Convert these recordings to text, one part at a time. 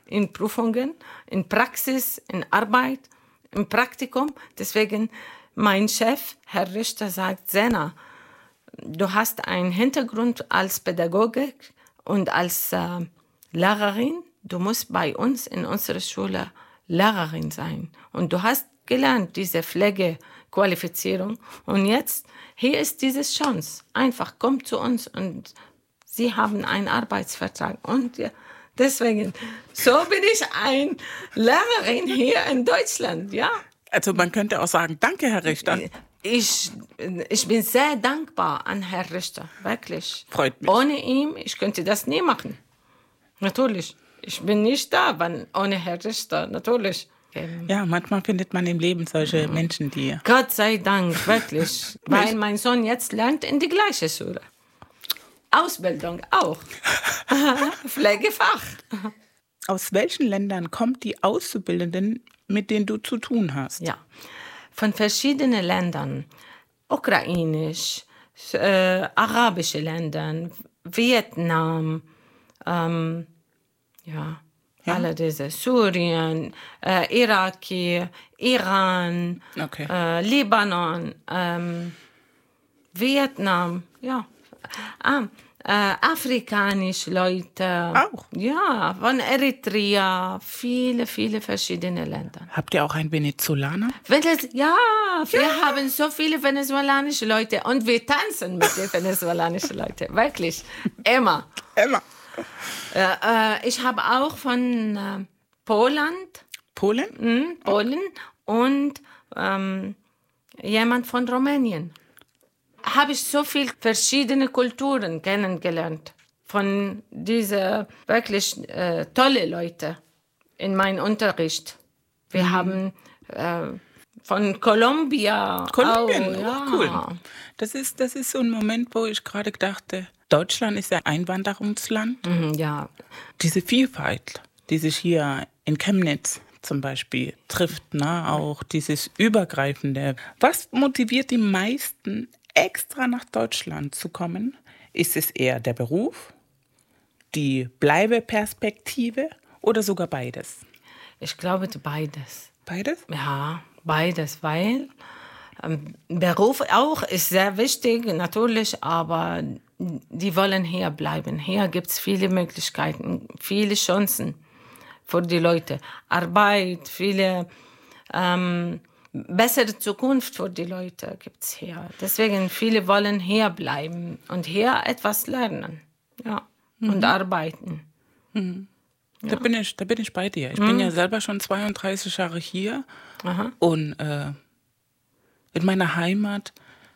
in Prüfungen, in Praxis, in Arbeit, im Praktikum. Deswegen mein Chef, Herr Richter, sagt, Sena, du hast einen Hintergrund als Pädagogik und als Lehrerin. Du musst bei uns in unserer Schule Lehrerin sein. Und du hast gelernt, diese Pflegequalifizierung. Und jetzt, hier ist diese Chance. Einfach, komm zu uns und Sie haben einen Arbeitsvertrag. Und ja, deswegen, so bin ich eine Lehrerin hier in Deutschland, ja. Also man könnte auch sagen, danke, Herr Richter. Ich bin sehr dankbar an Herrn Richter, wirklich. Freut mich. Ohne ihn, ich könnte das nie machen. Natürlich. Ich bin nicht da, ohne Herrn Richter, natürlich. Ja, manchmal findet man im Leben solche Menschen, die... Gott sei Dank, wirklich. Weil mein Sohn jetzt lernt in die gleiche Schule. Ausbildung auch. Pflegefach. Aus welchen Ländern kommen die Auszubildenden, mit denen du zu tun hast? Ja, von verschiedenen Ländern. Ukrainisch, arabische Länder, Vietnam, alle diese, Syrien, Iraki, Iran, Okay. Libanon, Vietnam, ja. Afrikanische Leute. Auch? Ja, von Eritrea, viele verschiedene Länder. Habt ihr auch einen Venezolaner? Ja, wir haben so viele venezolanische Leute und wir tanzen mit den venezolanischen Leuten, wirklich, immer. Ich habe auch von Polen und jemand von Rumänien. Habe ich so viele verschiedene Kulturen kennengelernt von diesen wirklich tolle Leute in meinem Unterricht. Wir haben von Kolumbien, auch, cool. Das ist so ein Moment, wo ich gerade dachte, Deutschland ist ein Einwanderungsland. Ja. Diese Vielfalt, die sich hier in Chemnitz zum Beispiel trifft, ne? Auch dieses Übergreifende. Was motiviert die meisten, extra nach Deutschland zu kommen? Ist es eher der Beruf, die Bleibeperspektive oder sogar beides? Ich glaube beides. Beides? Ja, beides, weil Beruf auch ist sehr wichtig, natürlich, aber die wollen hier bleiben. Hier gibt es viele Möglichkeiten, viele Chancen für die Leute. Arbeit, viele bessere Zukunft für die Leute gibt es hier. Deswegen viele wollen hier bleiben und hier etwas lernen, ja, und arbeiten. Da bin ich bei dir. Ich bin ja selber schon 32 Jahre hier. Aha. Und in meiner Heimat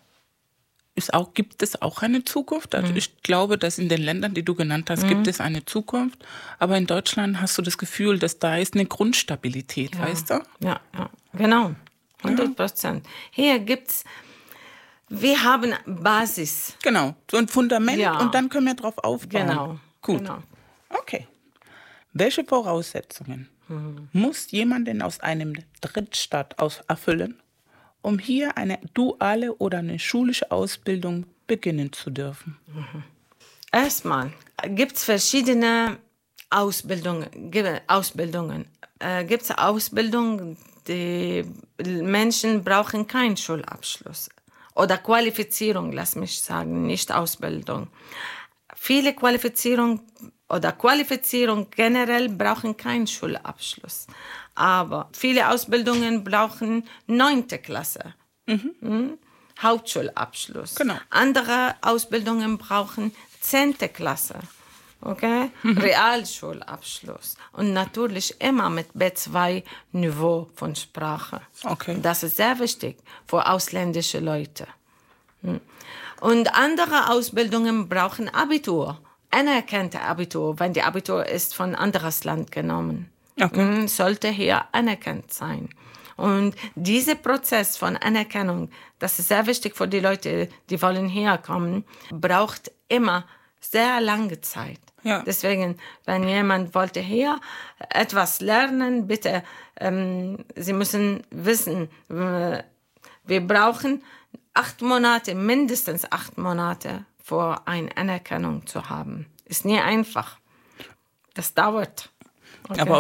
gibt es auch eine Zukunft. Also ich glaube, dass in den Ländern, die du genannt hast, gibt es eine Zukunft. Aber in Deutschland hast du das Gefühl, dass da ist eine Grundstabilität, weißt du? Ja, genau. 100%. Hier gibt's, wir haben Basis. Genau, so ein Fundament und dann können wir drauf aufbauen. Genau. Gut. Genau. Okay. Welche Voraussetzungen muss jemand denn aus einem Drittstaat erfüllen, um hier eine duale oder eine schulische Ausbildung beginnen zu dürfen? Erstmal gibt es verschiedene Ausbildungen. Gibt es Ausbildungen, die Menschen brauchen keinen Schulabschluss. Oder Qualifizierung, lass mich sagen, nicht Ausbildung. Viele Qualifizierung generell brauchen keinen Schulabschluss. Aber viele Ausbildungen brauchen 9. Klasse. Hauptschulabschluss. Genau. Andere Ausbildungen brauchen 10. Klasse. Okay? Realschulabschluss. Und natürlich immer mit B2-Niveau von Sprache. Okay. Das ist sehr wichtig für ausländische Leute. Und andere Ausbildungen brauchen Abitur. Anerkannte Abitur, wenn die Abitur ist von anderes Land genommen. Okay. Sollte hier anerkannt sein. Und dieser Prozess von Anerkennung, das ist sehr wichtig für die Leute, die wollen herkommen, braucht immer sehr lange Zeit. Ja. Deswegen, wenn jemand wollte hier etwas lernen, bitte, Sie müssen wissen, wir brauchen 8 Monate, mindestens 8 Monate, für eine Anerkennung zu haben. Ist nie einfach. Das dauert. Okay. Aber